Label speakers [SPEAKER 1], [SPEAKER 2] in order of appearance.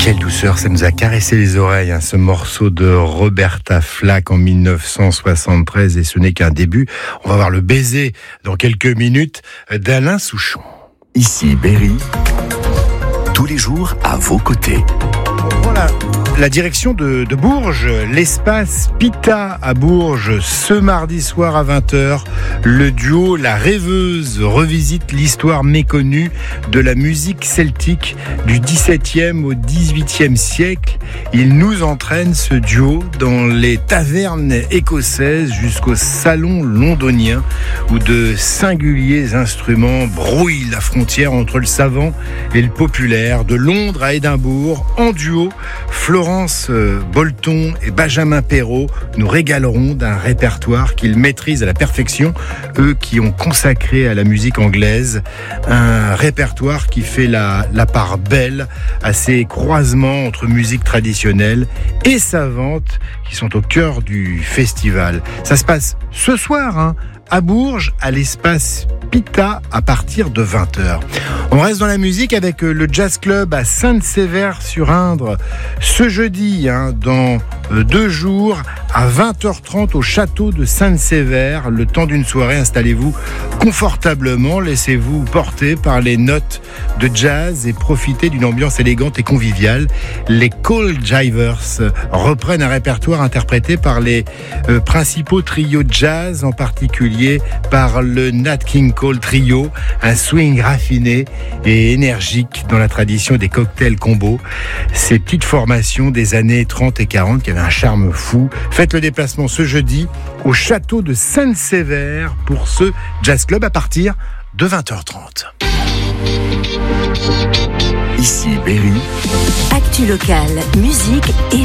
[SPEAKER 1] Quelle douceur, ça nous a caressé les oreilles, hein, ce morceau de Roberta Flack en 1973, et ce n'est qu'un début. On va voir le baiser dans quelques minutes d'Alain Souchon.
[SPEAKER 2] Ici Berry, tous les jours à vos côtés.
[SPEAKER 1] Voilà la direction de Bourges, l'espace Pita à Bourges, ce mardi soir à 20h. Le duo La Rêveuse revisite l'histoire méconnue de la musique celtique du XVIIe au XVIIIe siècle. Il nous entraîne, ce duo, dans les tavernes écossaises jusqu'au salon londonien où de singuliers instruments brouillent la frontière entre le savant et le populaire. De Londres à Édimbourg, en duo, Florence Bolton et Benjamin Perrault nous régaleront d'un répertoire qu'ils maîtrisent à la perfection, eux qui ont consacré à la musique anglaise un répertoire qui fait la part belle à ces croisements entre musique traditionnelle et savante qui sont au cœur du festival. Ça se passe ce soir, à Bourges, à l'espace Pita, à partir de 20h. On reste dans la musique avec le Jazz Club à Sainte-Sévère-sur-Indre ce jeudi, dans 2 jours, à 20h30 au château de Sainte-Sévère. Le temps d'une soirée, installez-vous confortablement, laissez-vous porter par les notes de jazz et profitez d'une ambiance élégante et conviviale. Les Coal Jivers reprennent un répertoire interprété par les principaux trios jazz, en particulier par le Nat King Cole Trio, un swing raffiné et énergique dans la tradition des cocktails combos. Ces petites formations des années 30 et 40 qui avaient un charme fou. Faites le déplacement ce jeudi au château de Sainte-Sévère pour ce Jazz Club à partir de 20h30.
[SPEAKER 2] Ici Berry.
[SPEAKER 3] Actu locale, musique et